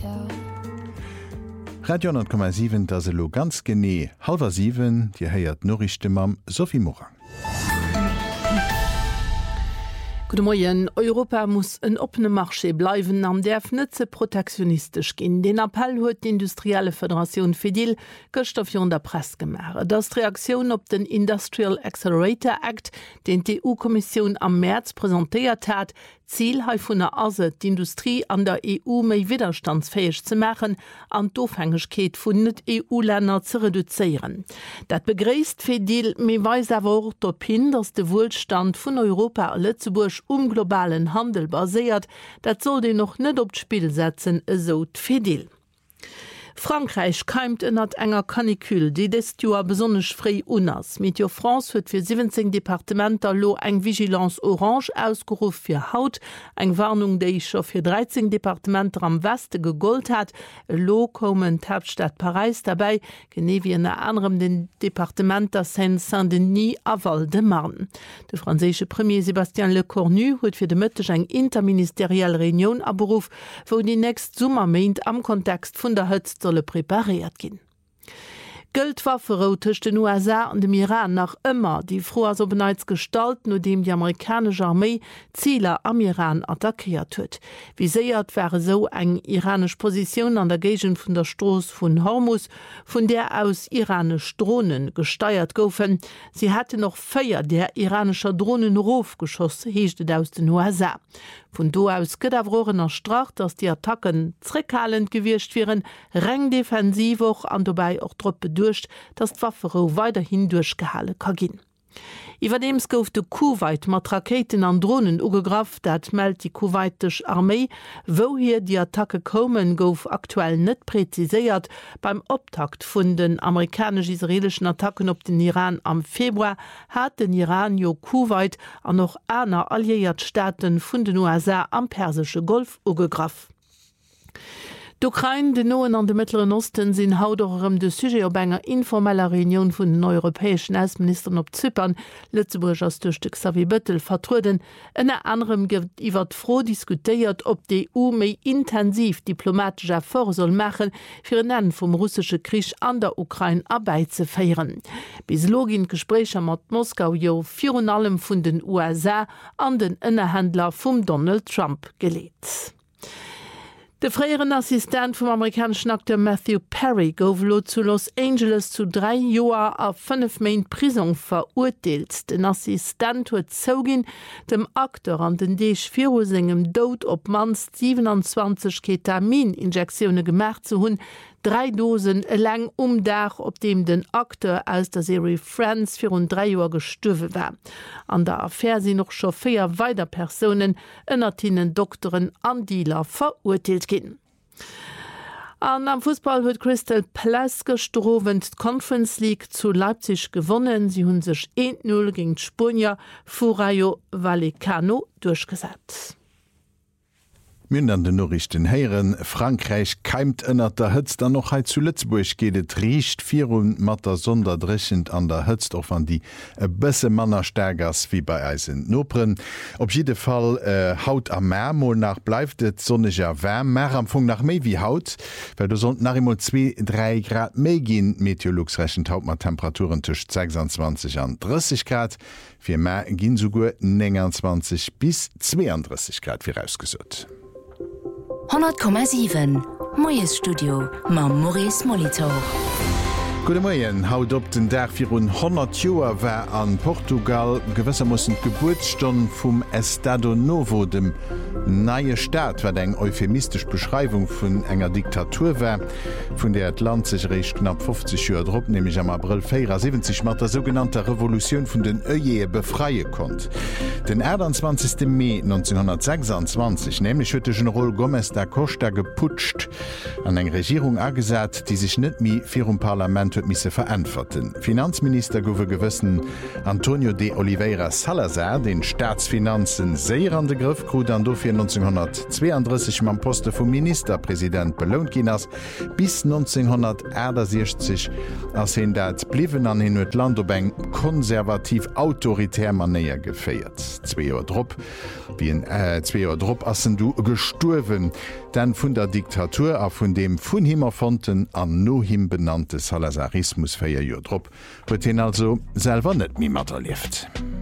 Radio 10,7 da se lo ganz gené 6:30, Di heiert Norrichte mam Sophie Morang. Guten Morgen. Europa muss ein offener Marché bleiben, am darf nicht so protektionistisch gehen. Den Appell hat die Industrielle Föderation FEDIL gestern in der Presse gemacht. Das ist die Reaktion auf den Industrial Accelerator Act, den die EU-Kommission am März präsentiert hat. Ziel von der Ase, die Industrie an der EU mehr widerstandsfähig zu machen, an die Aufhängigkeit von Nicht-EU-Ländern zu reduzieren. Das begrüßt FEDIL, mir weist aber auch darauf hin, dass der Wohlstand von Europa und Lützeburg globalen Handel basiert. Das soll den noch nicht aufs Spiel setzen, so FEDIL. Frankreich keimt in enger Kanikül, die des Jahr besonders frei unas. Meteo France wird für 17 Departementer lo eng Vigilance Orange ausgerufen für Haut, eng Warnung, die ich schon für 13 Departementer am Westen gegolt hat. Lo kommen Hauptstadt Paris dabei, genau wie in anderem den Departementer Seine-Saint-Denis a Val-de-Marne. Der französische Premier Sébastien Lecornu hat für die Mittag eine interministerielle Reunion abgerufen, wo die nächste Sommermond am Kontext von der Hitze solle präpariert gehen. Geldwaffe zwischen den USA und dem Iran nach immer die froh so beneits Gestalt, nachdem die amerikanische Armee Ziele am Iran attackiert hat. Wie seiert wäre so eine iranische Position an der Gegend von der Straße von Hormuz, von der aus iranische Drohnen gesteuert gofen. Sie hatte noch 4 der iranischer Drohnen raufgeschossen, hieß es aus den USA. Von da aus geht aber nach Strach, dass die Attacken zurückhaltend gewirkt werden, rein defensiv auch und dabei auch Truppen durch, dass die Waffe weiterhin durchgehalten kann gehen. Überdems gouf de Kuwait mat Raketen an Drohnen ugegraf, dat meldt die kuwaitische Armee, wo hier die Attacke kommen, gouf aktuell net präzisiert. Beim Optakt vun den amerikanisch-israelischen Attacken op den Iran am Februar hat den Iran jo Kuwait an noch einer alliiert Staaten vun den USA am Persische Golf ugegraf. D'Ukraine, den Noen an dem Mittleren Osten sind hauterem de Sujet op enger informeller Reunion vun den europäischen Außenministern op Zypern, Lützeburg als durch Xavier Bettel vertruden. Unter anderem gibt iwwer froh diskutiert, ob die EU méi intensiv diplomatische Efforts soll machen, für den Ende vom russischen Krieg an der Ukraine Arbeit zu feiern. Bis login Gespräche mit Moskau jo für allem vun den USA an den Innenhändler vom Donald Trump gelegt. Der früheren Assistent vom amerikanischen Akteur Matthew Perry gouf zu Los Angeles zu 3 Jahren auf 5 Monate Prison verurteilt. Den Assistent hat zogin dem Akteur an den Deich-Virusingem Tod op mans 27 Ketamin-Injektionen gemacht zu hun, 3 Dosen lang Dach, op dem den Akteur aus der Serie Friends für rund 3 Jahre gestorben war. An der Affäre sind noch schon 4 weitere Personen, innnertinen Doktoren an Dealer verurteilt gehen. Am Fußball wird Crystal Palace gestrofend die Conference League zu Leipzig gewonnen. Sie haben sich 1-0 gegen Spanier Rayo Vallecano durchgesetzt. Mün an den Norrichten heieren, Frankreich keimt ënnert der Hëtz dann noch zu Lützburg geht riecht 4 mat der sonderdrechend an der Hëtzt of an die bësse Manner stärgers wie bei Eisen Nopren. Op jede Fall Haut am Mermol nach bleifft et sonneger Wärm Mer am Funk nach méi wie Haut, weil du sonst nach immer 2-3 Grad méi gin Meteorologsrechen taut mat Temperaturen tusch 26 an 30 Grad, fir Mer ginn sogur 29 bis 32 Grad fir ausgesot. 100,7 Moes Studio ma Maurice Molitor. Gute Morgen, haut op den Dach vir rund 100 Joer war an Portugal gewässer mussssen Geburtsstunde vum Estado Novo, dem neue Staat, war eng euphemistisch Beschreibung vun enger Diktatur war, vun der Land sich recht knapp 50 Jahre drop, nämlich am April 74 mat der sogenannte Revolution vun den Öje befreie konnt. Den 21. Mai 1926 nämlich huete General Gómez da Costa geputscht, an eng Regierung agesat, die sich net mi fir Parlament huet misse verantworten. Finanzminister gowe gewissen Antonio de Oliveira Salazar den Staatsfinanzen sehr an de Griff krut an dofir 1932 man Poste vum Ministerpräsident belohnt ginnners bis 1960 ass hin dat bliwen an hin huet Land op eng konservativ autoritär manéier geféiert. 2 Joer Drpp wie 2 Joer Drpp assen du gesturwen. denn vun der Diktatur a vun dem vun him erfonten an no him benannte Salazarismus 4 Joer drop, huet hin also selwer net mi mat erlieft.